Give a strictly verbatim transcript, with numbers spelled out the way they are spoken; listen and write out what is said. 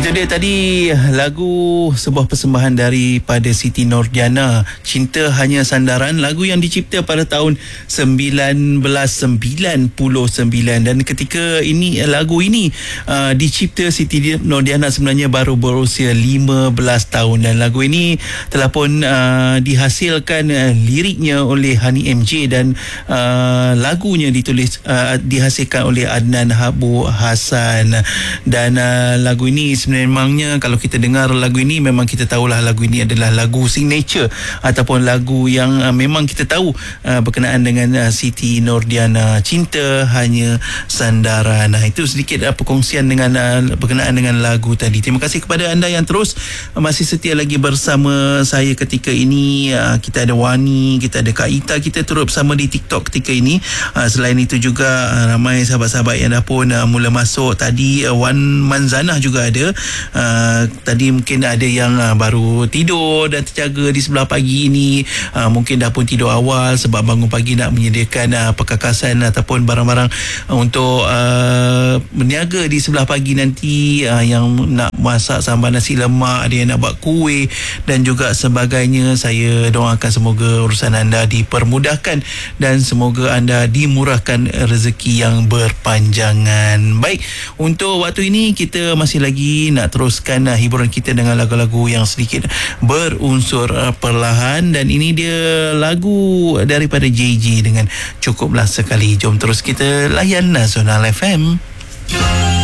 Itu dia tadi lagu sebuah persembahan daripada Siti Nurdiana, Cinta Hanya Sandaran, lagu yang dicipta pada tahun seribu sembilan ratus sembilan puluh sembilan. Dan ketika ini lagu ini uh, dicipta, Siti Nurdiana sebenarnya baru berusia lima belas tahun, dan lagu ini telah pun uh, dihasilkan uh, liriknya oleh Hani M J dan uh, lagunya ditulis uh, dihasilkan oleh Adnan Habu Hassan. Dan uh, lagu ini sebenarnya kalau kita dengar lagu ini, memang kita tahulah lagu ini adalah lagu signature ataupun lagu yang uh, memang kita tahu uh, berkenaan dengan uh, Siti Nurdiana, Cinta Hanya Sandaran. Nah, itu sedikit uh, perkongsian dengan uh, berkenaan dengan lagu tadi. Terima kasih kepada anda yang terus uh, masih setia lagi bersama saya ketika ini. Uh, kita ada Wani, kita ada Kak Ita, kita turut bersama di TikTok ketika ini. Uh, selain itu juga uh, ramai sahabat-sahabat yang dah pun uh, mula masuk. Tadi uh, Wan Manzanah juga ada. Uh, tadi mungkin ada yang uh, baru tidur dan terjaga di sebelah pagi ini. Uh, mungkin dah pun tidur awal sebab bangun pagi nak menyediakan uh, perkakasan ataupun barang-barang uh, untuk uh, berniaga di sebelah pagi nanti. Uh, yang nak masak sambal nasi lemak, ada yang nak buat kuih dan juga sebagainya. Saya doakan semoga urusan anda dipermudahkan dan semoga anda dimurahkan rezeki yang berpanjangan. Baik, untuk waktu ini kita masih lagi nak teruskan uh, hiburan kita dengan lagu-lagu yang sedikit berunsur uh, perlahan, dan ini dia lagu daripada J J dengan Cukuplah Sekali. Jom terus kita layan Nasional F M.